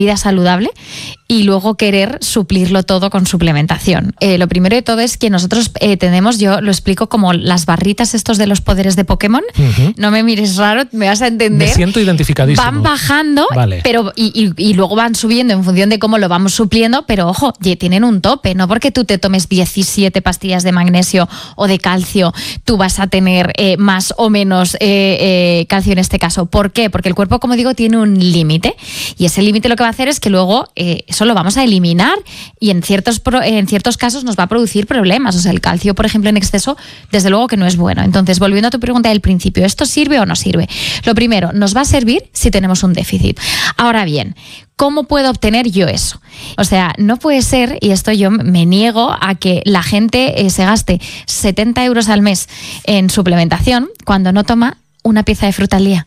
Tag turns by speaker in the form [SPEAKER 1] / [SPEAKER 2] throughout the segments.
[SPEAKER 1] vida saludable y luego querer suplirlo todo con suplementación. Lo primero de todo es que nosotros tenemos, yo lo explico como las barritas estos de los poderes de Pokémon. No me mires raro, me vas a entender.
[SPEAKER 2] Me siento identificadísimo.
[SPEAKER 1] Van bajando,
[SPEAKER 2] vale.
[SPEAKER 1] Pero y luego van subiendo en función de cómo lo vamos supliendo, pero ojo, tienen un tope. No porque tú te tomes 17 pastillas de magnesio o de calcio, tú vas a tener más o menos calcio en este caso. ¿Por qué? Porque el cuerpo, como digo, tiene un límite. Y ese límite lo que va a hacer es que luego eso lo vamos a eliminar y en ciertos casos nos va a producir problemas. O sea, el calcio, por ejemplo, en exceso, desde luego que no es bueno. Entonces, volviendo a tu pregunta del principio, ¿esto sirve o no sirve? Lo primero, nos va a servir si tenemos un déficit. Ahora bien, ¿cómo puedo obtener yo eso? O sea, no puede ser, y esto yo me niego a que la gente se gaste 70 euros al mes en suplementación cuando no toma una pieza de fruta al día.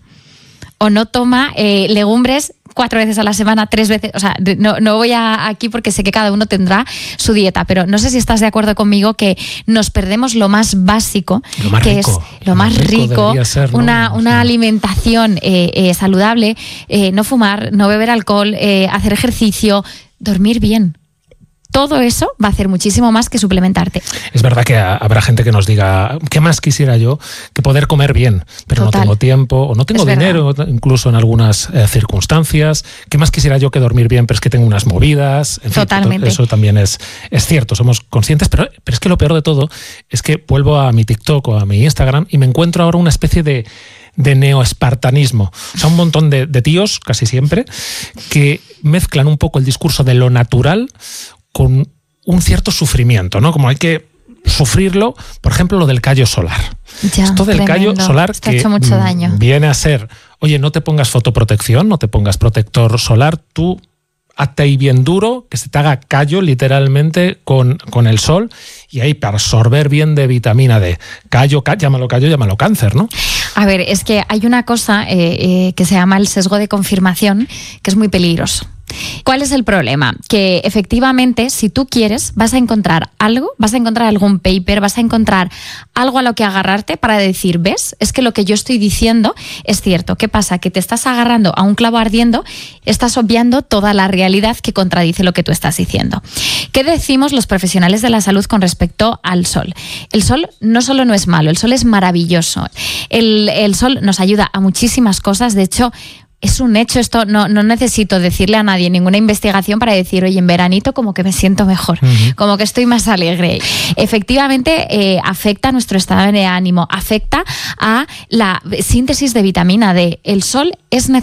[SPEAKER 1] O no toma legumbres 4 veces a la semana, 3 veces. O sea, no voy aquí porque sé que cada uno tendrá su dieta, pero no sé si estás de acuerdo conmigo que nos perdemos lo más básico, que es lo más rico, ser, ¿no? Una alimentación saludable, no fumar, no beber alcohol, hacer ejercicio, dormir bien. Todo eso va a hacer muchísimo más que suplementarte.
[SPEAKER 2] Es verdad que habrá gente que nos diga, ¿qué más quisiera yo que poder comer bien? Pero Total. No tengo tiempo o no tengo dinero, incluso en algunas circunstancias. ¿Qué más quisiera yo que dormir bien? Pero es que tengo unas movidas. En
[SPEAKER 1] Totalmente.
[SPEAKER 2] Fin, eso también es cierto, somos conscientes, pero es que lo peor de todo es que vuelvo a mi TikTok o a mi Instagram y me encuentro ahora una especie de neoespartanismo. O sea, un montón de tíos, casi siempre, que mezclan un poco el discurso de lo natural con un cierto sufrimiento, ¿no? Como hay que sufrirlo, por ejemplo, lo del callo solar. Esto del callo solar
[SPEAKER 1] Esto que ha hecho mucho daño.
[SPEAKER 2] Viene a ser, oye, no te pongas fotoprotección, no te pongas protector solar, tú hazte ahí bien duro, que se te haga callo literalmente con el sol y ahí para absorber bien de vitamina D. Callo, llámalo cáncer, ¿no?
[SPEAKER 1] A ver, es que hay una cosa que se llama el sesgo de confirmación, que es muy peligroso. ¿Cuál es el problema? Que efectivamente, si tú quieres, vas a encontrar algo, vas a encontrar algún paper, vas a encontrar algo a lo que agarrarte para decir, ¿ves? Es que lo que yo estoy diciendo es cierto. ¿Qué pasa? Que te estás agarrando a un clavo ardiendo, estás obviando toda la realidad que contradice lo que tú estás diciendo. ¿Qué decimos los profesionales de la salud con respecto al sol? El sol no solo no es malo, el sol es maravilloso. El sol nos ayuda a muchísimas cosas, de hecho, es un hecho, esto no necesito decirle a nadie ninguna investigación para decir, oye, en veranito como que me siento mejor, como que estoy más alegre. Efectivamente, afecta a nuestro estado de ánimo, afecta a la síntesis de vitamina D. El sol es necesario.